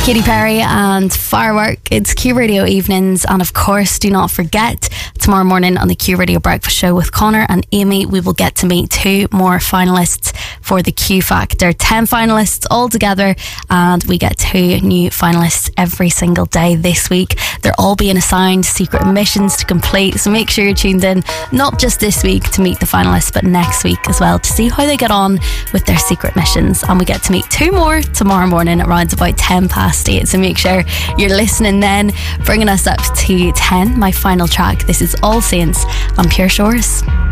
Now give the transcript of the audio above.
Katy Perry and Firework. It's Q Radio Evenings, and of course, do not forget, tomorrow morning on the Q Radio Breakfast Show with Connor and Amy, we will get to meet 2 more finalists for the Q Factor. 10 finalists all together, and we get 2 new finalists every single day this week. They're all being assigned secret missions to complete, so make sure you're tuned in, not just this week to meet the finalists, but next week as well, to see how they get on with their secret missions. And we get to meet 2 more tomorrow morning around about 8:10, so make sure you're listening then. Bringing us up to 10, my final track. This is All Saints on Pure Shores.